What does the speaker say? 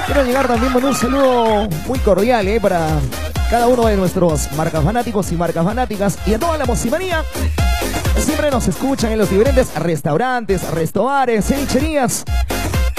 Quiero llegar también con un saludo muy cordial para cada uno de nuestros marcas fanáticos y marcas fanáticas y a toda la mocimanía. Siempre nos escuchan en los diferentes restaurantes, restobares, cevicherías